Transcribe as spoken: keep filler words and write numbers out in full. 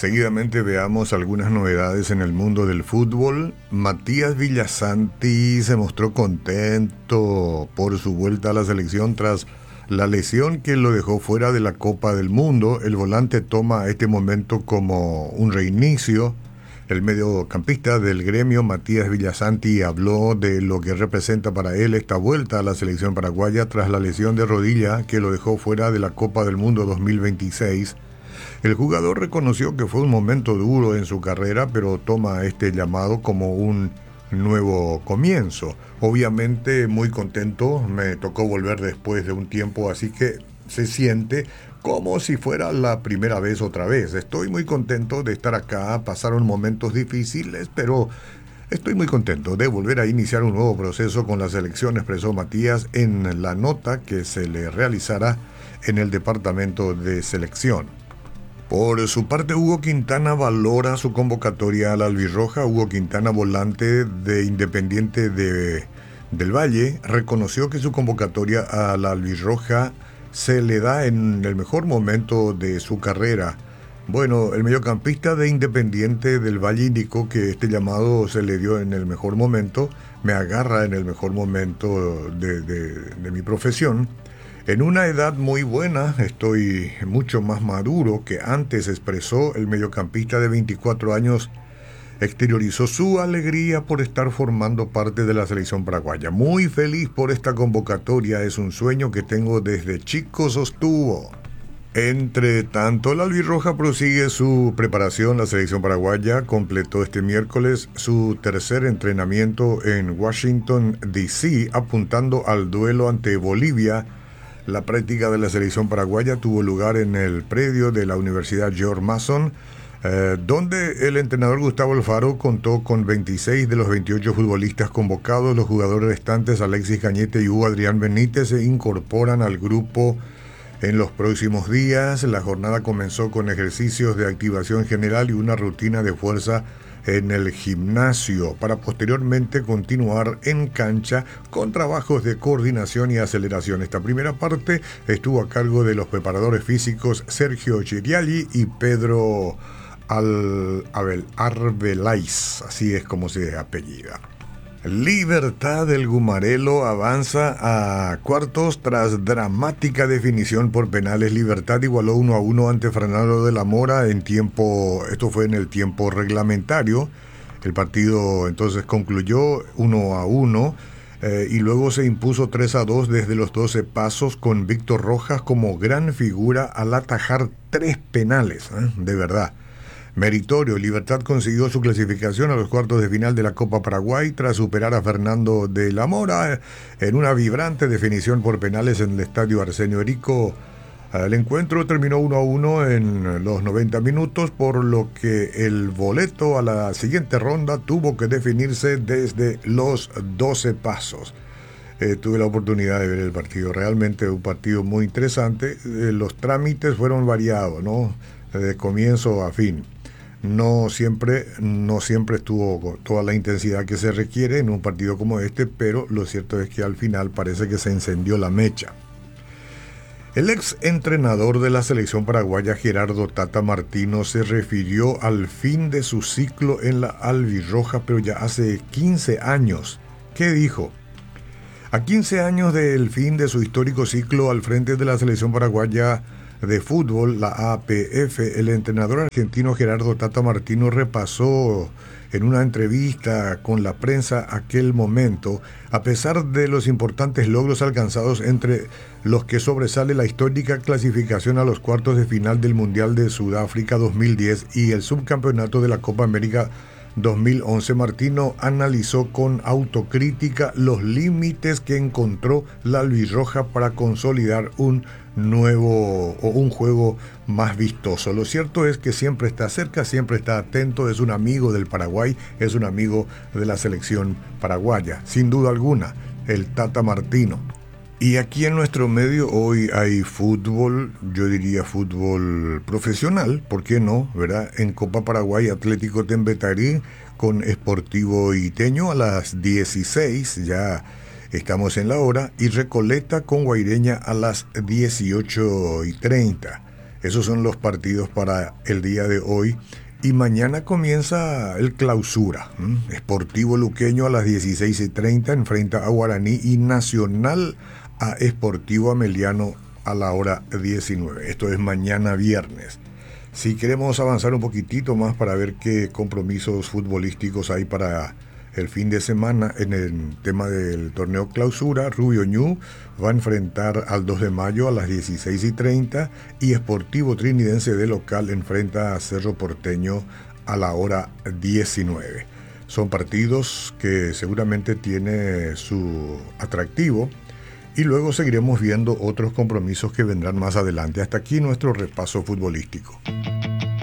Seguidamente veamos algunas novedades en el mundo del fútbol. Matías Villasanti se mostró contento por su vuelta a la selección tras la lesión que lo dejó fuera de la Copa del Mundo. El volante toma este momento como un reinicio. El mediocampista del Gremio, Matías Villasanti, habló de lo que representa para él esta vuelta a la selección paraguaya tras la lesión de rodilla que lo dejó fuera de la Copa del Mundo dos mil veintiséis. El jugador reconoció que fue un momento duro en su carrera, pero toma este llamado como un nuevo comienzo. Obviamente muy contento, me tocó volver después de un tiempo, así que se siente como si fuera la primera vez otra vez. Estoy muy contento de estar acá, pasaron momentos difíciles, pero estoy muy contento de volver a iniciar un nuevo proceso con la selección, expresó Matías en la nota que se le realizará en el departamento de selección. Por su parte, Hugo Quintana valora su convocatoria a la albirroja. Hugo Quintana, volante de Independiente de, del Valle, reconoció que su convocatoria a la albirroja se le da en el mejor momento de su carrera. Bueno, el mediocampista de Independiente del Valle indicó que este llamado se le dio en el mejor momento, me agarra en el mejor momento de, de, de mi profesión. En una edad muy buena, estoy mucho más maduro que antes, expresó el mediocampista de veinticuatro años. Exteriorizó su alegría por estar formando parte de la selección paraguaya. Muy feliz por esta convocatoria, es un sueño que tengo desde chico, sostuvo. Entre tanto, la albirroja prosigue su preparación. La selección paraguaya completó este miércoles su tercer entrenamiento en Washington, D C, apuntando al duelo ante Bolivia. La práctica de la selección paraguaya tuvo lugar en el predio de la Universidad George Mason, eh, donde el entrenador Gustavo Alfaro contó con veintiséis de los veintiocho futbolistas convocados. Los jugadores restantes, Alexis Cañete y Hugo Adrián Benítez, se incorporan al grupo en los próximos días. La jornada comenzó con ejercicios de activación general y una rutina de fuerza en el gimnasio, para posteriormente continuar en cancha con trabajos de coordinación y aceleración. Esta primera parte estuvo a cargo de los preparadores físicos Sergio Chiriali y Pedro Al... Abel... Arbeláez, así es como se apellida. Libertad del Gumarelo avanza a cuartos tras dramática definición por penales. Libertad igualó uno a uno ante Fernando de la Mora en tiempo, esto fue en el tiempo reglamentario. El partido entonces concluyó uno a uno eh, y luego se impuso tres a dos desde los doce pasos, con Víctor Rojas como gran figura al atajar tres penales, ¿eh? De verdad. Meritorio, Libertad consiguió su clasificación a los cuartos de final de la Copa Paraguay tras superar a Fernando de la Mora en una vibrante definición por penales en el estadio Arsenio Erico. El encuentro terminó uno a uno en los noventa minutos, por lo que el boleto a la siguiente ronda tuvo que definirse desde los doce pasos. Eh, tuve la oportunidad de ver el partido, realmente un partido muy interesante. Eh, los trámites fueron variados, ¿no? De comienzo a fin. No siempre, no siempre estuvo toda la intensidad que se requiere en un partido como este, pero lo cierto es que al final parece que se encendió la mecha. El ex entrenador de la selección paraguaya, Gerardo Tata Martino, se refirió al fin de su ciclo en la albirroja, pero ya hace quince años. ¿Qué dijo? A quince años del fin de su histórico ciclo al frente de la selección paraguaya de fútbol, la A P F, el entrenador argentino Gerardo Tata Martino repasó en una entrevista con la prensa aquel momento. A pesar de los importantes logros alcanzados, entre los que sobresale la histórica clasificación a los cuartos de final del Mundial de Sudáfrica dos mil diez y el subcampeonato de la Copa América dos mil once, Martino analizó con autocrítica los límites que encontró la albirroja para consolidar un nuevo o un juego más vistoso. Lo cierto es que siempre está cerca, siempre está atento, es un amigo del Paraguay, es un amigo de la selección paraguaya, sin duda alguna, el Tata Martino. Y aquí en nuestro medio hoy hay fútbol, yo diría fútbol profesional, ¿por qué no? ¿Verdad? En Copa Paraguay, Atlético Tembetarí con Sportivo Iteño a las dieciséis, ya estamos en la hora, y Recoleta con Guaireña a las dieciocho y treinta. Esos son los partidos para el día de hoy. Y mañana comienza el clausura. ¿Mm? Sportivo Luqueño a las dieciséis y treinta enfrenta a Guaraní y Nacional a Sportivo Ameliano a la hora diecinueve. Esto es mañana viernes. Si queremos avanzar un poquitito más para ver qué compromisos futbolísticos hay para el fin de semana en el tema del torneo clausura, Rubio Ñu va a enfrentar al dos de mayo a las dieciséis y treinta y Sportivo Trinidense de local enfrenta a Cerro Porteño a la hora diecinueve. Son partidos que seguramente tiene su atractivo y luego seguiremos viendo otros compromisos que vendrán más adelante. Hasta aquí nuestro repaso futbolístico.